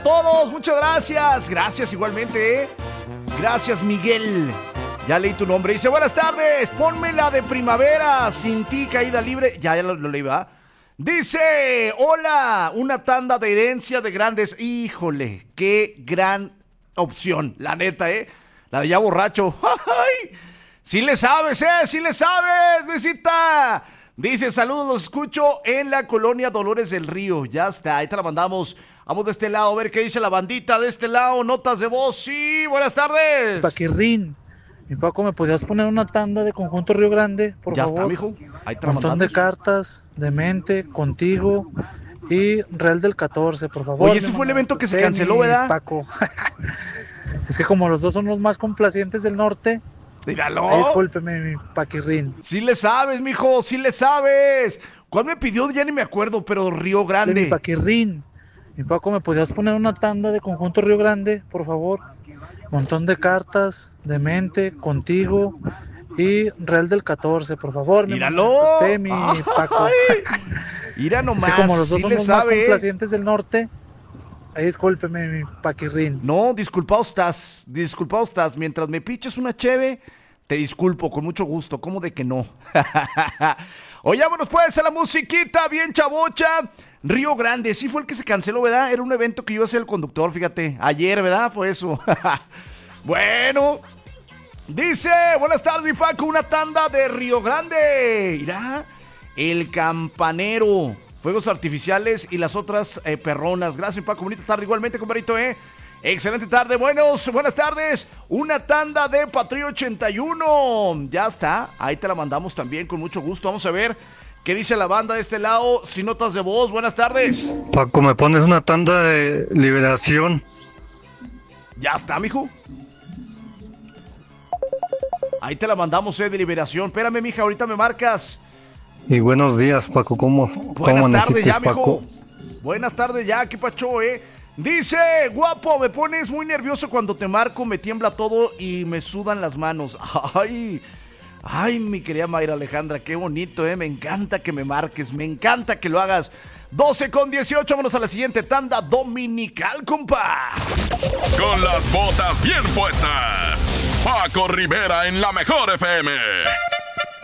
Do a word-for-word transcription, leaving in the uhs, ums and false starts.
todos, muchas gracias. Gracias igualmente, ¿eh? Gracias, Miguel. Ya leí tu nombre. Dice, buenas tardes, ponme la de primavera, sin ti, caída libre. Ya, ya lo, lo leí, ¿va? Dice, hola, una tanda de herencia de grandes. Híjole, qué gran opción, la neta, ¿eh? La de ya borracho. ¡Ay! Sí le sabes, ¿eh? Sí le sabes, visita. Dice, saludos, los escucho en la colonia Dolores del Río. Ya está, ahí te la mandamos. Vamos de este lado, a ver qué dice la bandita de este lado. Notas de voz, sí, buenas tardes. Paquirrín, mi Paco, ¿me podías poner una tanda de Conjunto Río Grande, por ya favor? Ya está, mijo. Ahí te la montón mandamos. De cartas, Demente, Contigo y Real del catorce, por favor. Oye, ese fue el evento que se canceló, ¿verdad? Paco. Es que como los dos son los más complacientes del norte. Míralo. Ay, discúlpeme, mi Paquirrín. Sí le sabes, mijo, sí le sabes. ¿Cuál me pidió? Ya ni me acuerdo, pero Río Grande. Sí, mi Paquirrín. Mi Paco, ¿me podías poner una tanda de Conjunto Río Grande, por favor? Montón de cartas, Demente, Contigo y Real del catorce, por favor. Míralo. Mi, mi Ay. Paco. Mira nomás, sí, como los dos sí son le los sabe. más complacientes del norte. Ay, discúlpeme, mi Paquirrín. No, disculpado estás, disculpado estás. Mientras me piches una cheve, te disculpo, con mucho gusto. ¿Cómo de que no? Oyámonos pues a la musiquita, bien chavocha. Río Grande, sí fue el que se canceló, ¿verdad? Era un evento que iba a ser el conductor, fíjate. Ayer, ¿verdad? Fue eso. Bueno, dice, buenas tardes, mi Paco, una tanda de Río Grande. Irá, el campanero. Fuegos artificiales y las otras eh, perronas. Gracias, Paco. Bonita tarde igualmente, compadrito, ¿eh? Excelente tarde. Buenos, buenas tardes. Una tanda de Patria ochenta y uno. Ya está. Ahí te la mandamos también con mucho gusto. Vamos a ver qué dice la banda de este lado. Sin notas de voz. Buenas tardes. Paco, ¿me pones una tanda de Liberación? Ya está, mijo. Ahí te la mandamos, eh, de Liberación. Espérame, mija, ahorita me marcas. Y buenos días, Paco, ¿cómo Buenas cómo tardes ya, Paco? mijo. Buenas tardes ya, ¿qué pacho, eh? Dice, guapo, me pones muy nervioso cuando te marco, me tiembla todo y me sudan las manos. Ay, ay, mi querida Mayra Alejandra, qué bonito, eh. Me encanta que me marques, me encanta que lo hagas. doce con dieciocho, vámonos a la siguiente tanda dominical, compa. Con las botas bien puestas, Paco Rivera en la mejor F M.